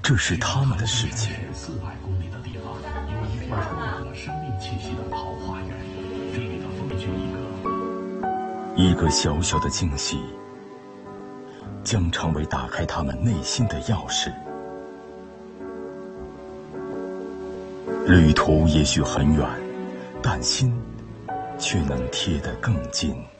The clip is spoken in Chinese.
这是他们的世界。 400公里的地方，有一片充满了生命气息的桃花源，这里的风就一个小小的惊喜，将成为打开他们内心的钥匙。旅途也许很远，但心却能贴得更近。